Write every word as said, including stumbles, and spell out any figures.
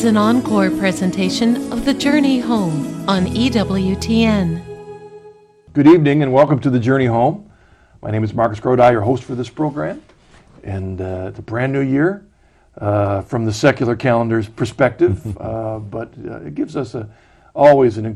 is an encore presentation of The Journey Home on E W T N. Good evening and welcome to The Journey Home. My name is Marcus Grodi, your host for this program. And uh, it's a brand new year uh, from the secular calendar's perspective, uh, but uh, it gives us a, always an